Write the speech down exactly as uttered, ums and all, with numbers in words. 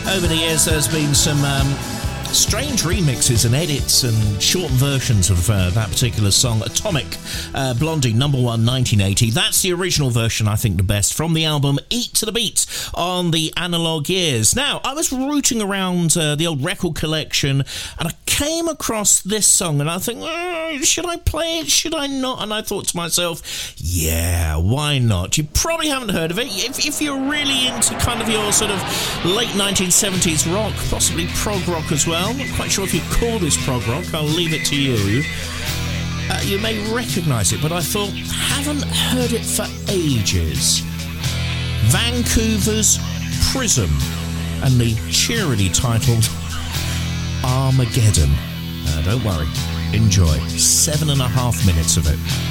Over the years, there's been some um, strange remixes and edits and short versions of uh, that particular song. Atomic, uh, Blondie, number one, nineteen eighty. That's the original version, I think, the best, from the album Eat to the Beat on the Analog Years. Now, I was rooting around uh, the old record collection, and I came across this song, and I think, oh, should I play it? Should I not? And I thought to myself, yeah, why not? You probably haven't heard of it. If, if you're really into kind of your sort of late nineteen seventies rock, possibly prog rock as well, not quite sure if you call this prog rock, I'll leave it to you. Uh, you may recognise it, but I thought, haven't heard it for ages. Vancouver's Prism, and the cheerily titled Armageddon. Uh, don't worry, enjoy. Seven and a half minutes of it.